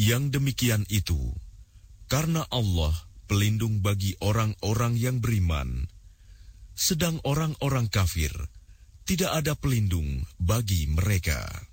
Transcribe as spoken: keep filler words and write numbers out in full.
Yang demikian itu, karena Allah pelindung bagi orang-orang yang beriman, sedang orang-orang kafir tidak ada pelindung bagi mereka.